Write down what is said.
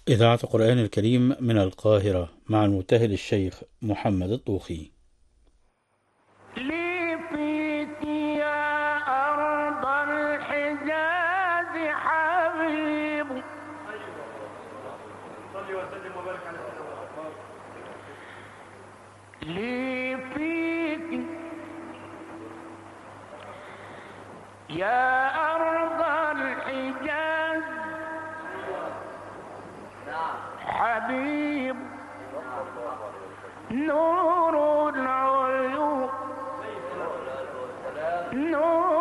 إذاعة القرآن الكريم من القاهرة مع المبتهل الشيخ محمد الطوخي. لي فيك يا أرض الحجاز حبيب، صلي وسلم وبارك على سيدنا. لي فيك يا أرض الحجاز حبيب، نور العيون نور